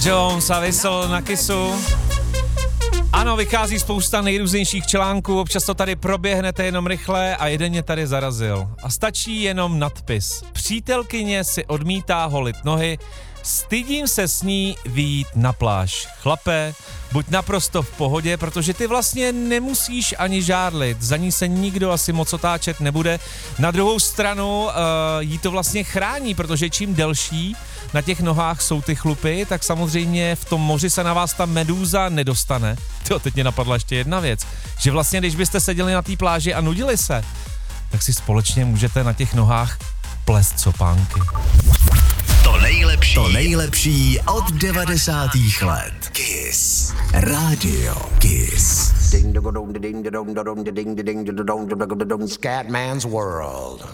Jones a Whistle na Kissu. Ano, vychází spousta nejrůznějších článků, občas to tady proběhnete jenom rychle a jeden mě tady zarazil. A stačí jenom nadpis. Přítelkyně si odmítá holit nohy, stydím se s ní vyjít na pláž. Chlape, buď naprosto v pohodě, protože ty vlastně nemusíš ani žárlit, za ní se nikdo asi moc otáčet nebude. Na druhou stranu jí to vlastně chrání, protože čím delší na těch nohách jsou ty chlupy, tak samozřejmě v tom moři se na vás ta medúza nedostane. Teď mě napadla ještě jedna věc, že vlastně když byste seděli na té pláži a nudili se, tak si společně můžete na těch nohách plést copánky. To nejlepší od 90. let. Kiss. Radio Kiss. Scatman's World.